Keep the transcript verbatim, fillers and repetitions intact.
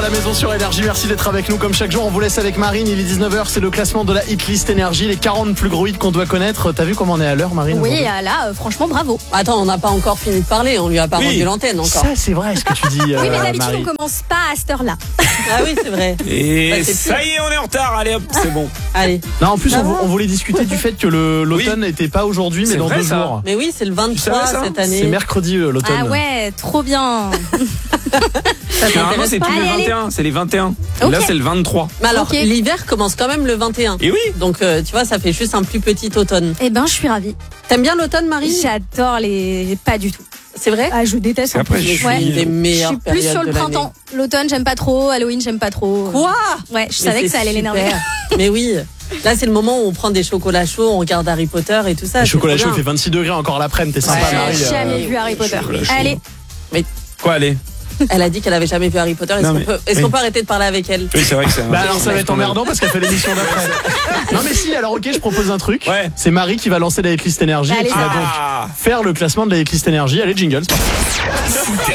la maison sur Énergie. Merci d'être avec nous comme chaque jour. On vous laisse avec Marine. Il est dix-neuf heures. C'est le classement de la Hitlist Énergie. Les quarante plus gros hits qu'on doit connaître. T'as vu comment on est à l'heure, Marine? Oui, là, euh, franchement, bravo. Attends, on n'a pas encore fini de parler. On lui a pas Oui. rendu l'antenne encore. Ça, c'est vrai ce que tu dis. Euh, Oui, mais d'habitude, Marie. on commence pas à cette heure-là. Ah oui, c'est vrai. Et Bah, c'est ça pire. y est, on est en retard. Allez hop, c'est bon. Allez. Non, en plus, Ça on, va on voulait discuter du fait que le, l'automne n'était pas aujourd'hui, mais C'est dans vrai, deux ça. jours. Mais oui, c'est le Tu vingt-trois savais ça cette année. C'est mercredi, euh, l'automne. Ah ouais, trop bien. Ça Généralement, t'intéresse c'est pas tous les Allez, allez. vingt et un. C'est les vingt et un. Ok. Là, c'est le vingt-trois. Mais alors, Ok. l'hiver commence quand même le vingt et un. Et oui. Donc, euh, tu vois, ça fait juste un plus petit automne. Eh ben, je suis ravie. T'aimes bien l'automne, Marie? J'adore les. Pas du tout. C'est vrai? Ah, je déteste. Parce qu'après, en plus. je suis- Ouais. Une des Je meilleures suis plus périodes sur le de l'année. printemps. L'automne, j'aime pas trop. Halloween, j'aime pas trop. Quoi? Ouais, je Mais savais que c'est ça allait super. l'énerver. Mais oui. Là, c'est le moment où on prend des chocolats chauds, on regarde Harry Potter et tout ça. Le c'est chocolat trop chaud, il bien. fait vingt-six degrés encore l'après-midi. T'es sympa, Ouais. Marie. J'ai euh, jamais vu Harry Potter. chocolat chaud. Allez. Quoi, allez? Elle a dit qu'elle avait jamais vu Harry Potter. Est-ce Non, qu'on mais- peut, est-ce oui. qu'on peut arrêter de parler avec elle? Oui, c'est vrai que c'est. Bah alors ça va être emmerdant parce qu'elle fait l'émission d'après. Non mais si, alors ok, je propose un truc. Ouais. C'est Marie qui va lancer la Hitlist Énergie et Allez, qui va ça donc Ah. faire le classement de la Hitlist Énergie. Allez, jingle. Super